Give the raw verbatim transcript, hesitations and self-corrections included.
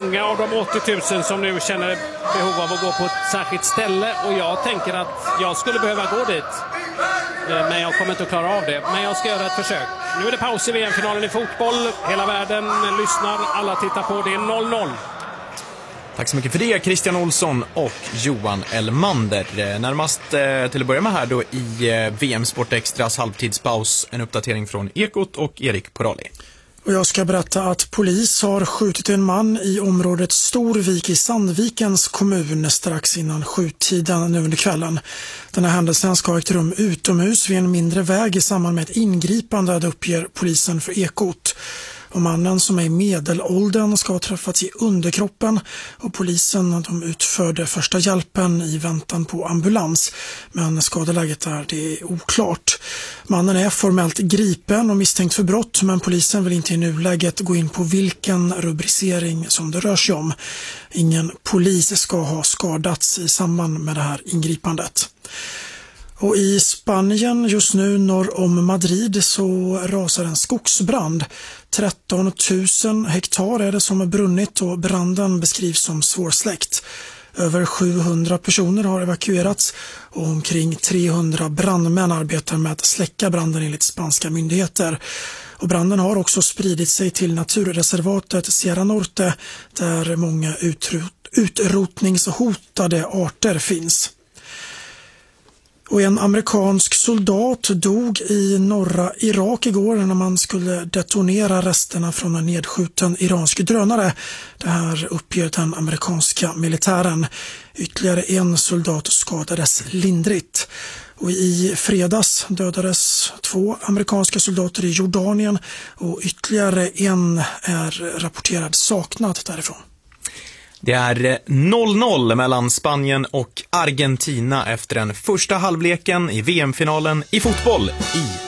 många av de åttio tusen som nu känner behov av att gå på ett särskilt ställe, och jag tänker att jag skulle behöva gå dit. Men jag kommer inte att klara av det. Men jag ska göra ett försök. Nu är det paus i V M-finalen i fotboll. Hela världen lyssnar, alla tittar på. Det är noll noll. Tack så mycket för det, Christian Olsson och Johan Elmander. Närmast eh, till att börja med här då i eh, V M Sport Extras halvtidspaus. En uppdatering från Ekot och Erik Porali. Och jag ska berätta att polis har skjutit en man i området Storvik i Sandvikens kommun strax innan skjuttiden nu under kvällen. Den här händelsen ska ha ägt rum utomhus vid en mindre väg i samband med ett ingripande, det uppger polisen för Ekot. Och mannen, som är i medelåldern, ska ha träffats i underkroppen, och polisen de utförde första hjälpen i väntan på ambulans. Men skadeläget är det är oklart. Mannen är formellt gripen och misstänkt för brott, men polisen vill inte i nuläget gå in på vilken rubricering som det rör sig om. Ingen polis ska ha skadats i samband med det här ingripandet. Och i Spanien just nu norr om Madrid så rasar en skogsbrand. tretton tusen hektar är det som har brunnit, och branden beskrivs som svårsläckt. Över sjuhundra personer har evakuerats och omkring trehundra brandmän arbetar med att släcka branden enligt spanska myndigheter. Och branden har också spridit sig till naturreservatet Sierra Norte, där många utrot- utrotningshotade arter finns. Och en amerikansk soldat dog i norra Irak igår när man skulle detonera resterna från en nedskjuten iransk drönare. Det här uppger den amerikanska militären. Ytterligare en soldat skadades lindrigt. Och i fredags dödades två amerikanska soldater i Jordanien, och ytterligare en är rapporterad saknad därifrån. Det är noll noll mellan Spanien och Argentina efter den första halvleken i V M-finalen i fotboll i